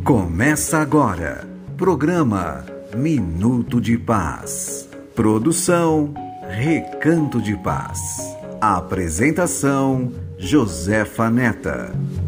Começa agora, programa Minuto de Paz. Produção Recanto de Paz. Apresentação Josefa Neta.